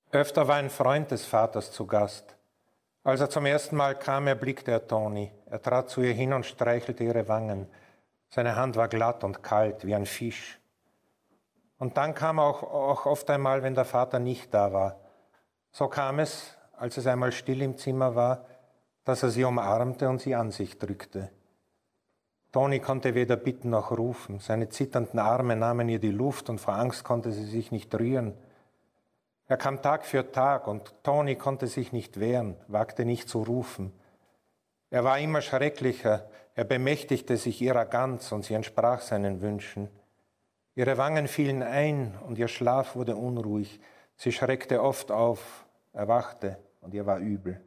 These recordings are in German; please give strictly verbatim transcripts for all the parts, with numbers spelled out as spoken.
Öfter war ein Freund des Vaters zu Gast. Als er zum ersten Mal kam, erblickte er Toni. Er trat zu ihr hin und streichelte ihre Wangen. Seine Hand war glatt und kalt, wie ein Fisch. Und dann kam er auch, auch oft einmal, wenn der Vater nicht da war. So kam es, als es einmal still im Zimmer war, dass er sie umarmte und sie an sich drückte. Toni konnte weder bitten noch rufen. Seine zitternden Arme nahmen ihr die Luft und vor Angst konnte sie sich nicht rühren. Er kam Tag für Tag und Toni konnte sich nicht wehren, wagte nicht zu rufen. Er war immer schrecklicher, er bemächtigte sich ihrer ganz und sie entsprach seinen Wünschen. Ihre Wangen fielen ein und ihr Schlaf wurde unruhig. Sie schreckte oft auf, erwachte und ihr war übel.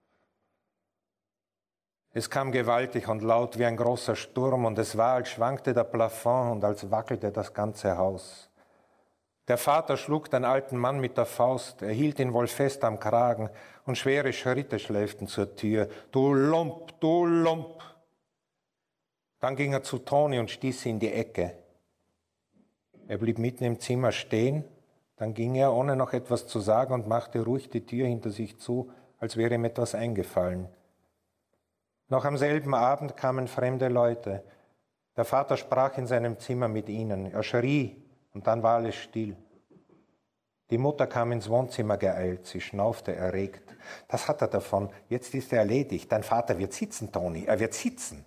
Es kam gewaltig und laut wie ein großer Sturm und es war, als schwankte der Plafond und als wackelte das ganze Haus. Der Vater schlug den alten Mann mit der Faust, er hielt ihn wohl fest am Kragen und schwere Schritte schläften zur Tür. »Du Lump, du Lump!« Dann ging er zu Toni und stieß sie in die Ecke. Er blieb mitten im Zimmer stehen, dann ging er, ohne noch etwas zu sagen, und machte ruhig die Tür hinter sich zu, als wäre ihm etwas eingefallen. Noch am selben Abend kamen fremde Leute. Der Vater sprach in seinem Zimmer mit ihnen. Er schrie, und dann war alles still. Die Mutter kam ins Wohnzimmer geeilt, sie schnaufte erregt. »Das hat er davon, jetzt ist er erledigt. Dein Vater wird sitzen, Toni, er wird sitzen.«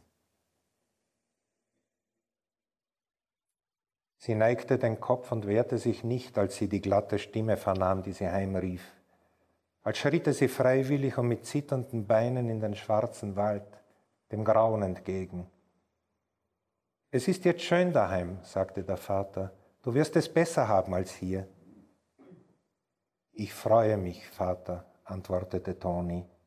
Sie neigte den Kopf und wehrte sich nicht, als sie die glatte Stimme vernahm, die sie heimrief. Als schritte sie freiwillig und mit zitternden Beinen in den schwarzen Wald, dem Grauen entgegen. »Es ist jetzt schön daheim«, sagte der Vater. »Du wirst es besser haben als hier.« »Ich freue mich, Vater«, antwortete Toni.